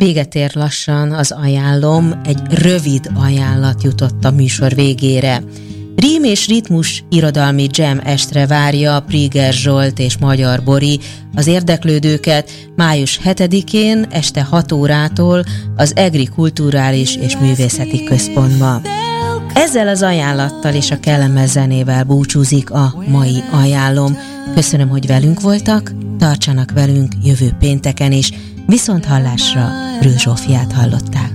Véget ér lassan az ajánlom, egy rövid ajánlat jutott a műsor végére. Rím és ritmus irodalmi jam estre várja Priger Zsolt és Magyar Bori az érdeklődőket május 7-én este 6 órától az EGRI Kulturális és Művészeti Központban. Ezzel az ajánlattal és a kellemes zenével búcsúzik a mai ajánlom. Köszönöm, hogy velünk voltak, tartsanak velünk jövő pénteken is. Viszonthallásra, Rő Zsófiát hallották.